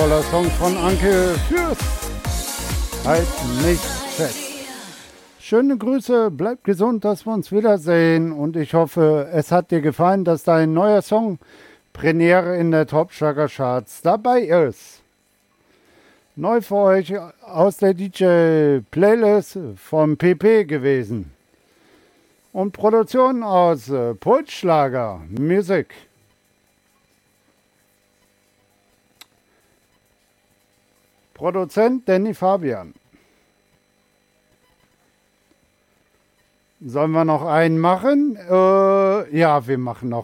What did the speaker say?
toller Song von Anke Fürst. Halt mich fest. Schöne Grüße, bleib gesund, dass wir uns wiedersehen. Und ich hoffe, es hat dir gefallen, dass dein neuer Song Premiere in der Top Schlager Charts dabei ist. Neu für euch aus der DJ-Playlist vom PP gewesen. Und Produktion aus Pulsschlager Music. Produzent Danny Fabian. Sollen wir noch einen machen? Ja, wir machen noch